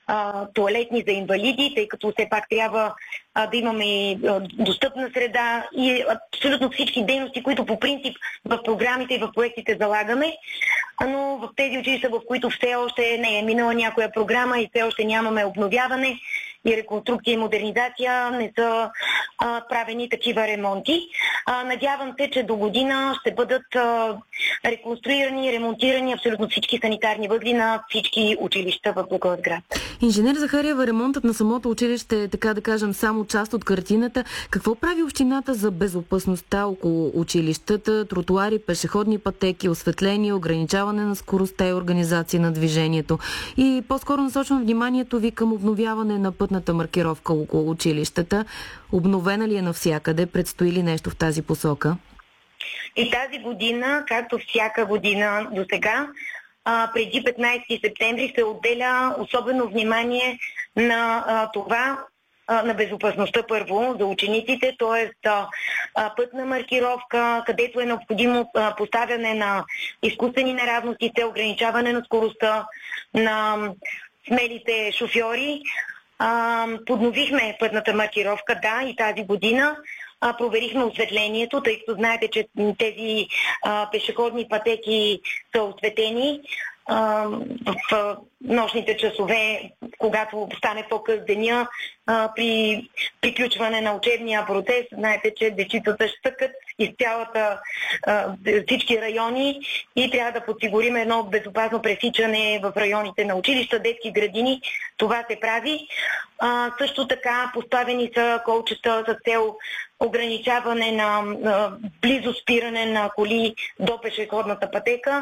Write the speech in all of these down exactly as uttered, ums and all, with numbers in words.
а, туалетни за инвалиди, тъй като все пак трябва а, да имаме а, достъпна среда и абсолютно всички дейности, които по принцип в програмите и в проектите залагаме. Но в тези училища, в които все още не е минала някоя програма и все още нямаме обновяване и реконструкция и модернизация, не са а, правени такива ремонти. А, надявам се, че до година ще бъдат а, реконструирани и ремонтирани абсолютно всички санитарни възли на всички училища в Благоевград. Инженер Захариева, ремонтът на самото училище е, така да кажем, само част от картината. Какво прави общината за безопасността около училищата? Тротуари, пешеходни пътеки, осветление, ограничаване на скоростта и организация на движението. И по-скоро насочвам вниманието ви към обновяване на пътната маркировка около училищата. Обновена ли е навсякъде? Предстои ли нещо в тази посока? И тази година, както всяка година до сега, преди петнайсети септември се отделя особено внимание на а, това, а, на безопасността първо за учениците, т.е. пътна маркировка, където е необходимо а, поставяне на изкуствени неравности, ограничаване на скоростта на смелите шофьори. А, подновихме пътната маркировка, да, и тази година. А, проверихме осветлението, тъй като знаете, че тези а, пешеходни пътеки са осветени. А, в а, нощните часове, когато стане по-къс деня, а, при приключване на учебния процес, знаете, че дечицата щъкат из цялата а, всички райони и трябва да подсигурим едно безопасно пресичане в районите на училища, детски градини. Това се прави. А, също така поставени са колчета с цел ограничаване на а, близо спиране на коли до пешеходната пътека.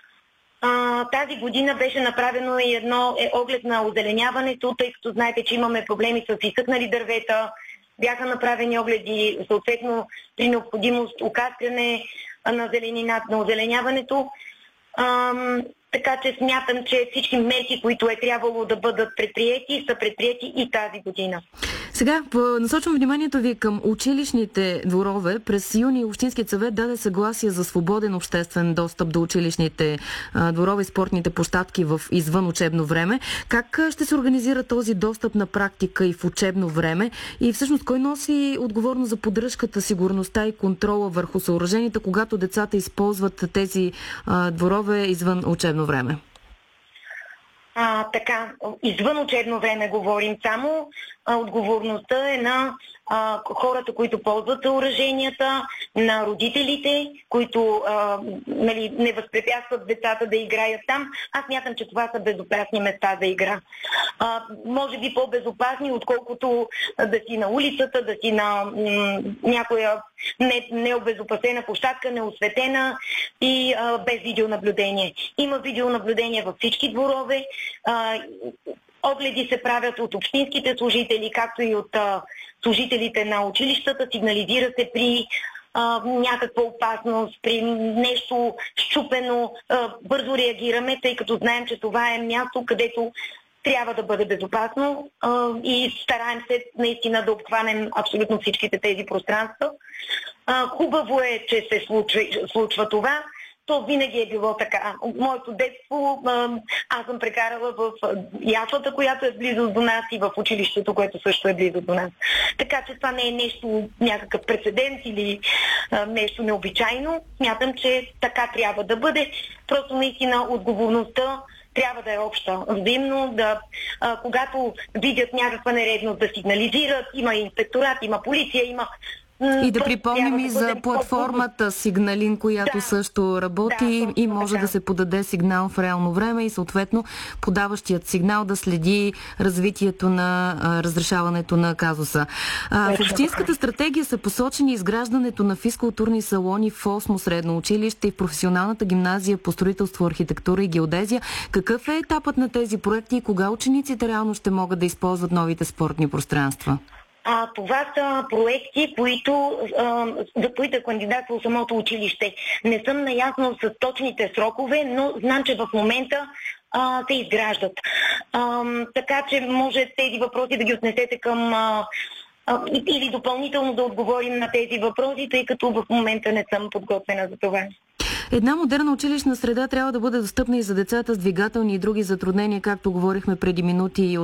А, тази година беше направено и едно е, оглед на озеленяването, тъй като знаете, че имаме проблеми с изсъхнали дървета. Бяха направени огледи, съответно при необходимост окастряне на зеленината, на озеленяването. А, така че смятам, че всички мерки, които е трябвало да бъдат предприети, са предприети и тази година. Сега насочвам вниманието ви към училищните дворове. През юни Общинският съвет даде съгласие за свободен обществен достъп до училищните дворове и спортните площадки в извън учебно време. Как ще се организира този достъп на практика и в учебно време? И всъщност кой носи отговорност за поддръжката, сигурността и контрола върху съоръженията, когато децата използват тези а, дворове извън учебно време? А, така, извън учебно време говорим само. А, отговорността е на а, хората, които ползват съоръженията, на родителите, които а, нали, не възпрепятстват децата да играят там. Аз мятам, че това са безопасни места за игра. А, може би по-безопасни, отколкото да си на улицата, да си на м- някоя не, необезопасена площадка, неосветена и а, без видеонаблюдение. Има видеонаблюдение във всички дворове. А, Огледи се правят от общинските служители, както и от а, служителите на училищата. Сигнализира се при а, някаква опасност, при нещо счупено. А, бързо реагираме, тъй като знаем, че това е място, където трябва да бъде безопасно а, и стараем се наистина да обхванем абсолютно всичките тези пространства. А, хубаво е, че се случва, случва това. То винаги е било така. Моето детство аз съм прекарала в яслата, която е близо до нас, и в училището, което също е близо до нас. Така че това не е нещо, някакъв прецедент или а, нещо необичайно. Смятам, че така трябва да бъде. Просто наистина отговорността трябва да е обща. Взаимно да, а, когато видят някаква нередност, да сигнализират. Има инспекторат, има полиция, има... И да припомним и за платформата Сигналин, която да, също работи да, и може така да се подаде сигнал в реално време и съответно подаващият сигнал да следи развитието на а, разрешаването на казуса. А, в Общинската стратегия са посочени изграждането на физкултурни салони в осмо средно училище и в професионалната гимназия по строителство, архитектура и геодезия. Какъв е етапът на тези проекти и кога учениците реално ще могат да използват новите спортни пространства? А, това са проекти, които, а, за които е кандидатствало самото училище. Не съм наясно с точните срокове, но знам, че в момента а, се изграждат. А, така че може тези въпроси да ги отнесете към... А, а, или допълнително да отговорим на тези въпроси, тъй като в момента не съм подготвена за това. Една модерна училищна среда трябва да бъде достъпна и за децата с двигателни и други затруднения, както говорихме преди минути.